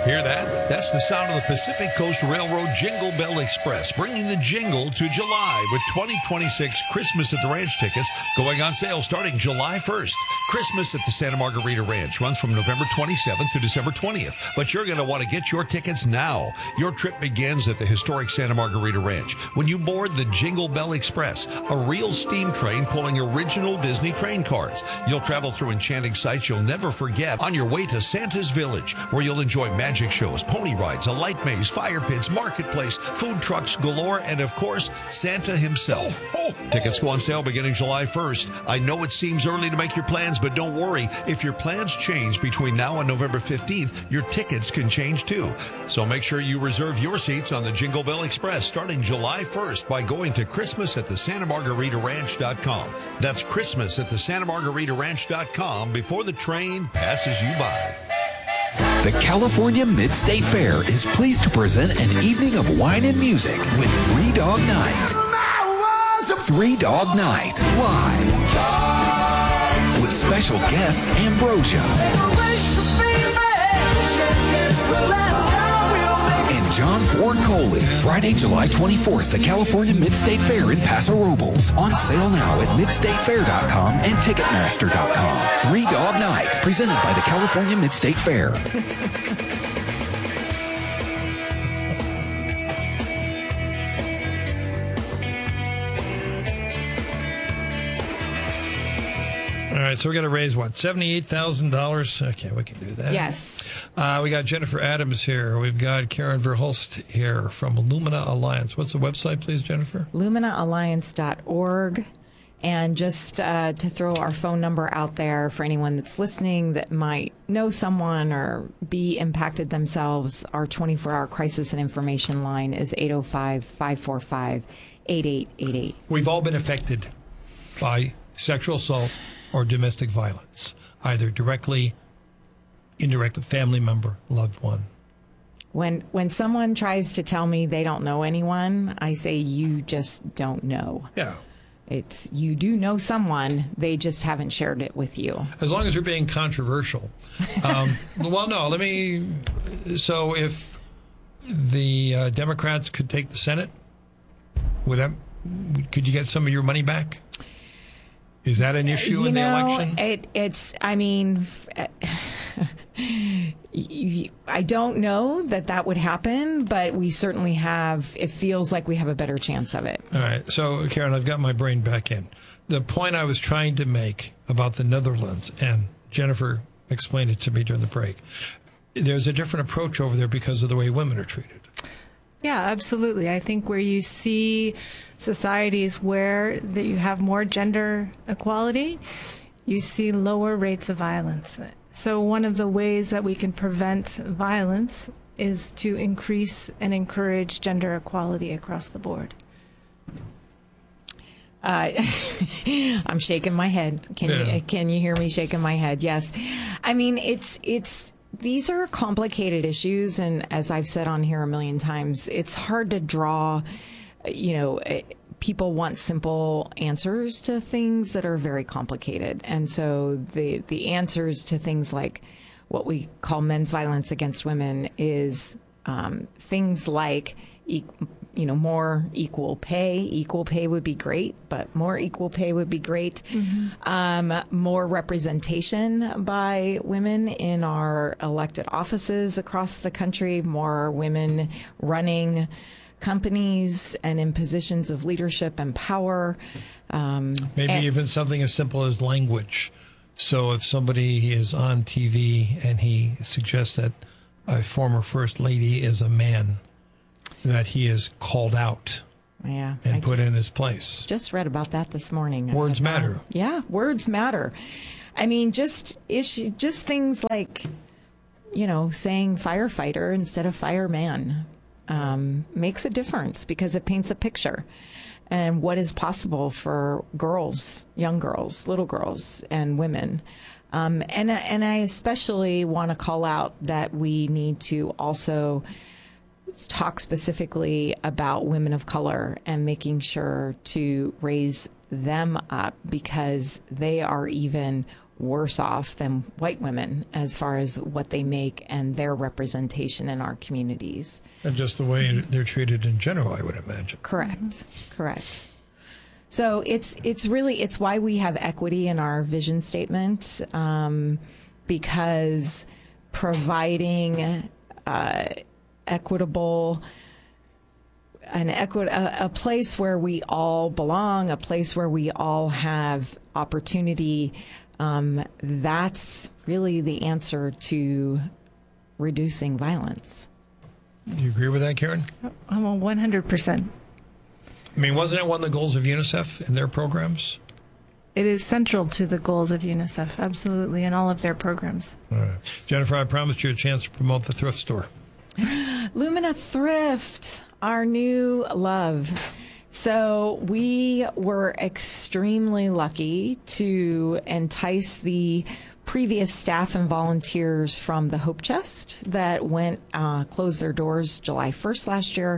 Hear that? That's the sound of the Pacific Coast Railroad Jingle Bell Express, bringing the jingle to July with 2026 Christmas at the Ranch tickets going on sale starting July 1st. Christmas at the Santa Margarita Ranch runs from November 27th to December 20th, but you're going to want to get your tickets now. Your trip begins at the historic Santa Margarita Ranch when you board the Jingle Bell Express, a real steam train pulling original Disney train cars. You'll travel through enchanting sights you'll never forget on your way to Santa's Village, where you'll enjoy magic shows, pony rides, a light maze, fire pits, marketplace, food trucks galore, and of course, Santa himself. Tickets go on sale beginning July 1st. I know it seems early to make your plans, but don't worry. If your plans change between now and November 15th, your tickets can change too. So make sure you reserve your seats on the Jingle Bell Express starting July 1st by going to christmasatthesantamargaritaranch.com. That's christmasatthesantamargaritaranch.com before the train passes you by. The California Mid-State Fair is pleased to present an evening of wine and music with Three Dog Night. Three Dog Night, live. With special guests Ambrosia. And John Ford Coley. Friday, July 24th, the California Mid-State Fair in Paso Robles. On sale now at midstatefair.com and ticketmaster.com. Three Dog Night, presented by the California Mid-State Fair. All right, so we got to raise what, $78,000? Okay, we can do that. Yes. We got Jennifer Adams here. We've got Karen Verhulst here from Lumina Alliance. What's the website, please, Jennifer? LuminaAlliance.org. And just to throw our phone number out there for anyone that's listening that might know someone or be impacted themselves, our 24-hour crisis and information line is 805-545-8888. We've all been affected by sexual assault or domestic violence, either directly, indirectly, family member, loved one. When someone tries to tell me they don't know anyone, I say, you just don't know. Yeah. It's, you do know someone, they just haven't shared it with you. As long as you're being controversial. Well, no, so if the Democrats could take the Senate, could you get some of your money back? Is that an issue in the election? I don't know that would happen, but we certainly have, it feels like we have a better chance of it. All right. So, Karen, I've got my brain back in. The point I was trying to make about the Netherlands, and Jennifer explained it to me during the break, there's a different approach over there because of the way women are treated. Yeah, absolutely. I think where you see societies where that you have more gender equality, you see lower rates of violence. So one of the ways that we can prevent violence is to increase and encourage gender equality across the board. I'm shaking my head. Can you hear me shaking my head? Yes. I mean, these are complicated issues, and as I've said on here a million times, it's hard to draw, people want simple answers to things that are very complicated. And so the answers to things like what we call men's violence against women is things like, more equal pay. Equal pay would be great, but more equal pay would be great. Mm-hmm. More representation by women in our elected offices across the country, more women running companies and in positions of leadership and power. Maybe even something as simple as language. So if somebody is on TV and he suggests that a former first lady is a man, that he is called out and put in his place. Just read about that this morning. Words matter. Yeah, words matter. I mean, just things like, saying firefighter instead of fireman makes a difference because it paints a picture and what is possible for girls, young girls, little girls, and women. And I especially want to call out that we need to also talk specifically about women of color and making sure to raise them up because they are even worse off than white women as far as what they make and their representation in our communities. And just the way they're treated in general, I would imagine. Correct. Correct. So it's why we have equity in our vision statement, because providing equitable, a place where we all belong, a place where we all have opportunity, that's really the answer to reducing violence. Do you agree with that, Karen? I'm a 100%. I mean, wasn't it one of the goals of UNICEF in their programs? It is central to the goals of UNICEF, absolutely, in all of their programs. All right. Jennifer, I promised you a chance to promote the thrift store. Lumina Thrift, our new love. So we were extremely lucky to entice the previous staff and volunteers from the Hope Chest that closed their doors July 1st last year,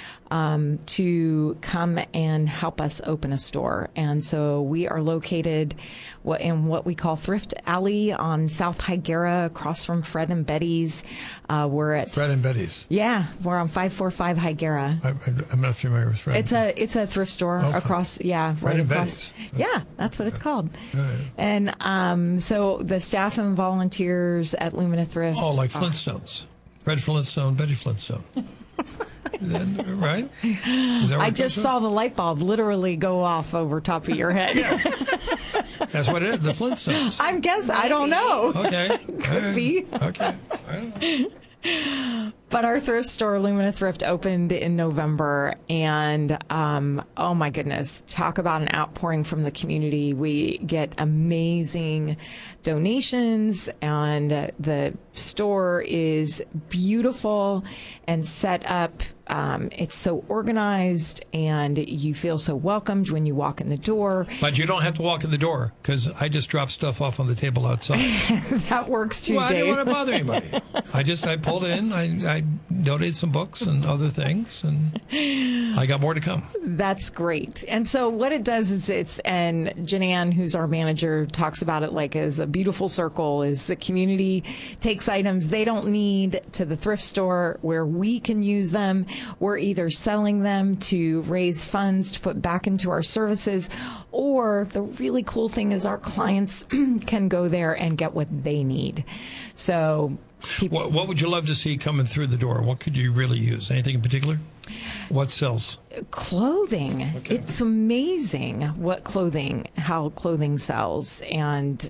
to come and help us open a store. And so we are located in what we call Thrift Alley on South Higuera, across from Fred and Betty's. We're at Fred and Betty's. Yeah, we're on 545 Higuera. I'm not familiar with Fred. It's a thrift store across. Yeah, Fred and Betty's. Yeah, that's what it's called. Right. And so the staff and volunteers at Lumina Thrift. Oh, like Flintstones. Fred Flintstone, Betty Flintstone. Right? Is that what I just saw the light bulb literally go off over top of your head. That's what it is, the Flintstones. I don't know. Okay. Could be. Okay. I don't know. But our thrift store, Lumina Thrift, opened in November, and oh my goodness, talk about an outpouring from the community. We get amazing donations, and the store is beautiful and set up. It's so organized, and you feel so welcomed when you walk in the door. But you don't have to walk in the door, because I just drop stuff off on the table outside. That works too, Well, I Dave. didn't want to bother anybody. I pulled in, I donated some books and other things, and I got more to come. That's great. And so what it does is and Janann, who's our manager, talks about it like as a beautiful circle, is the community takes items they don't need to the thrift store where we can use them. We're either selling them to raise funds to put back into our services, or the really cool thing is our clients can go there and get what they need. So What would you love to see coming through the door? What could you really use? Anything in particular? What sells? Clothing. Okay. It's amazing how clothing sells, and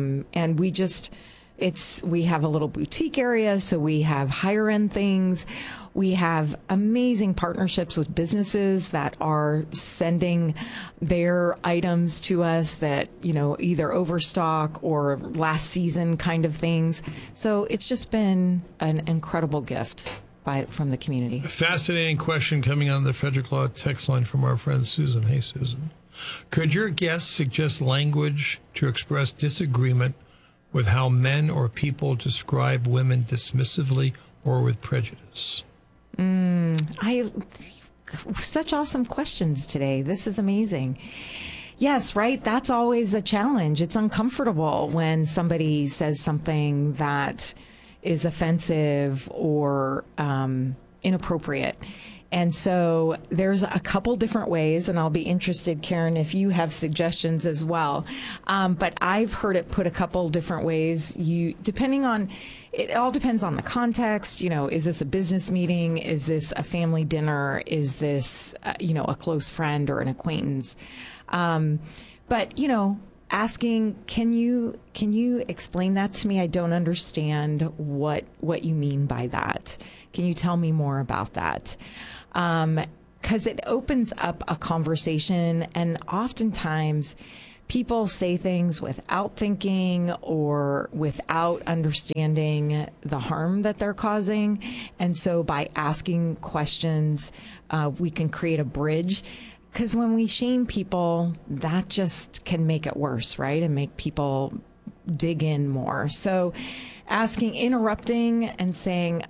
we have a little boutique area, so we have higher end things. We have amazing partnerships with businesses that are sending their items to us that, either overstock or last season kind of things. So it's just been an incredible gift from the community. Fascinating question coming on the Frederick Law text line from our friend Susan. Hey, Susan. Could your guest suggest language to express disagreement with how men or people describe women dismissively or with prejudice? Such awesome questions today. This is amazing. Yes, right. That's always a challenge. It's uncomfortable when somebody says something that is offensive or inappropriate. And so there's a couple different ways, and I'll be interested, Karen, if you have suggestions as well. But I've heard it put a couple different ways. It all depends on the context. Is this a business meeting? Is this a family dinner? Is this, a close friend or an acquaintance? But asking, can you explain that to me? I don't understand what you mean by that. Can you tell me more about that? Because it opens up a conversation, and oftentimes people say things without thinking or without understanding the harm that they're causing. And so by asking questions, we can create a bridge. Because when we shame people, that just can make it worse, right? And make people dig in more. So interrupting and saying,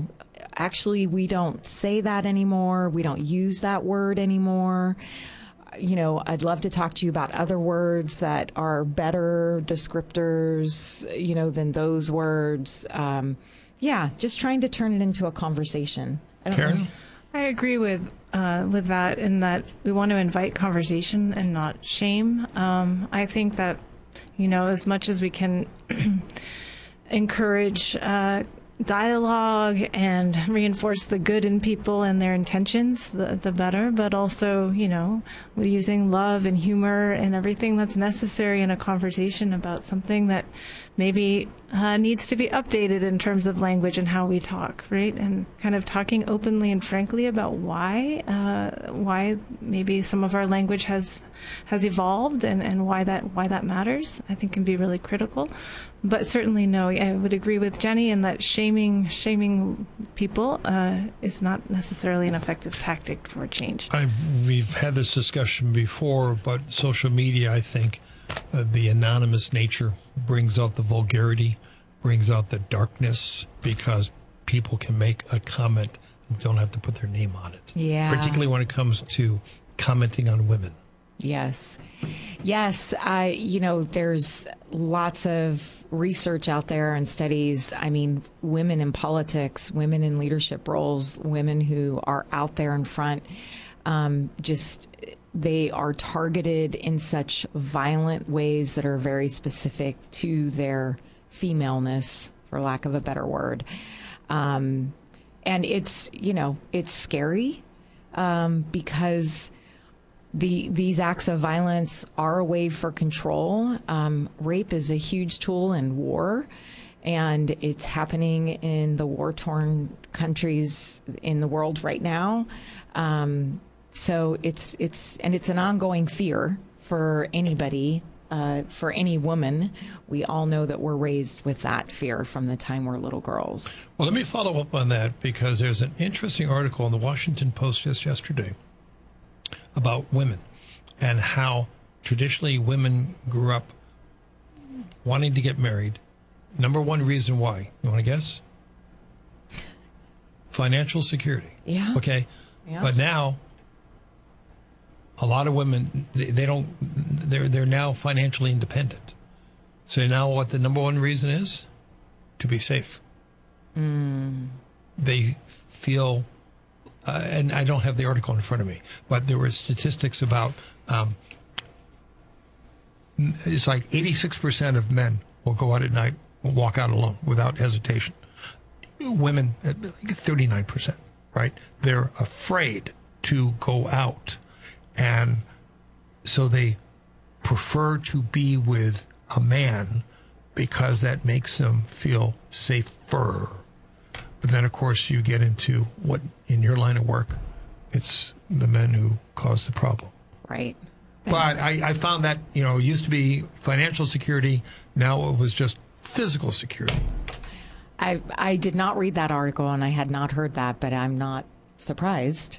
actually, we don't say that anymore. We don't use that word anymore. I'd love to talk to you about other words that are better descriptors, than those words. Just trying to turn it into a conversation. Karen? I agree with that, in that we want to invite conversation and not shame. I think that, as much as we can encourage dialogue and reinforce the good in people and their intentions, the better, but also, using love and humor and everything that's necessary in a conversation about something that maybe needs to be updated in terms of language and how we talk, right? And kind of talking openly and frankly about why maybe some of our language has evolved and why that matters, I think can be really critical. But certainly, no, I would agree with Jenny in that shaming people is not necessarily an effective tactic for change. We've had this discussion before, but social media, I think, the anonymous nature brings out the vulgarity, brings out the darkness, because people can make a comment and don't have to put their name on it. Yeah. Particularly when it comes to commenting on women. Yes. There's lots of research out there and studies. I mean, women in politics, women in leadership roles, women who are out there in front, they are targeted in such violent ways that are very specific to their femaleness, for lack of a better word. And it's scary because these acts of violence are a way for control. Rape is a huge tool in war, and it's happening in the war-torn countries in the world right now. So it's an ongoing fear for anybody, for any woman. We all know that we're raised with that fear from the time we're little girls. Well, let me follow up on that, because there's an interesting article in the Washington Post just yesterday about women and how traditionally women grew up wanting to get married. Number one reason why. You want to guess? Financial security. Yeah. Okay. Yeah. But now a lot of women, they're now financially independent. So now what the number one reason is? To be safe. They feel, and I don't have the article in front of me, but there were statistics about, it's like 86% of men will go out at night, will walk out alone without hesitation. Women, 39%, right? They're afraid to go out. And so they prefer to be with a man because that makes them feel safer. But then, of course, you get into what, in your line of work, it's the men who cause the problem. Right. But I found that, it used to be financial security. Now it was just physical security. I did not read that article, and I had not heard that, but I'm not surprised.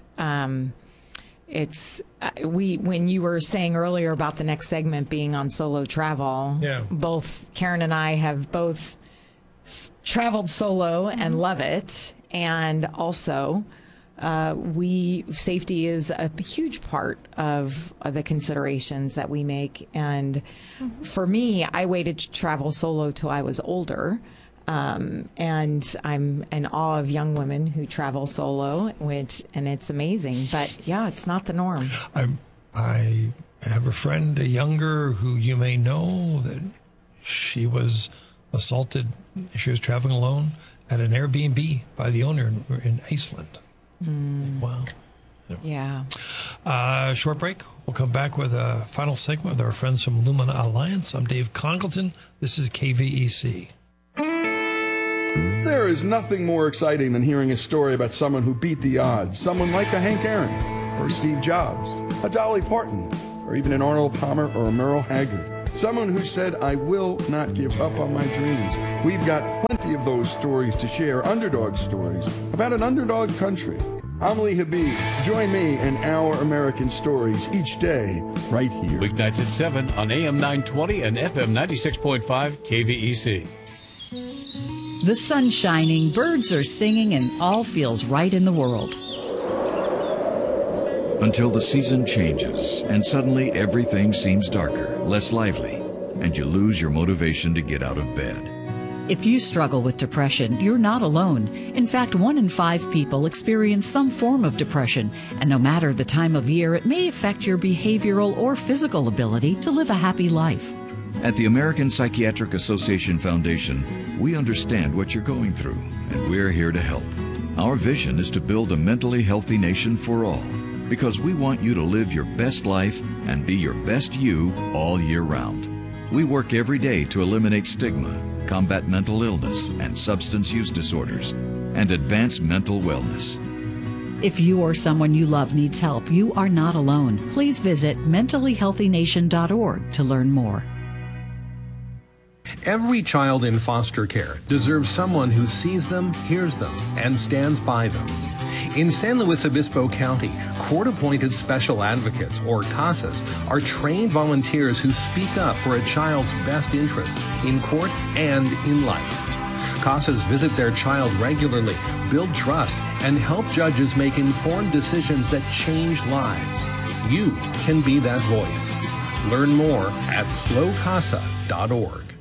When you were saying earlier about the next segment being on solo travel, both Karen and I have both traveled solo and love it. And also, safety is a huge part of the considerations that we make. And for me, I waited to travel solo till I was older. And I'm in awe of young women who travel solo, and it's amazing. But yeah, it's not the norm. I have a friend, a younger, who you may know, that she was assaulted. She was traveling alone at an Airbnb by the owner in Iceland. Wow. Yeah. Short break. We'll come back with a final segment with our friends from Lumina Alliance. I'm Dave Congleton. This is KVEC. There is nothing more exciting than hearing a story about someone who beat the odds. Someone like a Hank Aaron, or Steve Jobs, a Dolly Parton, or even an Arnold Palmer or a Merle Haggard. Someone who said, I will not give up on my dreams. We've got plenty of those stories to share, underdog stories, about an underdog country. I'm Lee Habib. Join me in Our American Stories each day, right here. Weeknights at 7 on AM 920 and FM 96.5 KVEC. The sun's shining, birds are singing, and all feels right in the world. Until the season changes and suddenly everything seems darker, less lively, and you lose your motivation to get out of bed. If you struggle with depression, you're not alone. In fact, 1 in 5 people experience some form of depression, and no matter the time of year, it may affect your behavioral or physical ability to live a happy life. At the American Psychiatric Association Foundation, we understand what you're going through, and we're here to help. Our vision is to build a mentally healthy nation for all, because we want you to live your best life and be your best you all year round. We work every day to eliminate stigma, combat mental illness and substance use disorders, and advance mental wellness. If you or someone you love needs help, you are not alone. Please visit mentallyhealthynation.org to learn more. Every child in foster care deserves someone who sees them, hears them, and stands by them. In San Luis Obispo County, court-appointed special advocates, or CASAs, are trained volunteers who speak up for a child's best interests in court and in life. CASAs visit their child regularly, build trust, and help judges make informed decisions that change lives. You can be that voice. Learn more at slowcasa.org.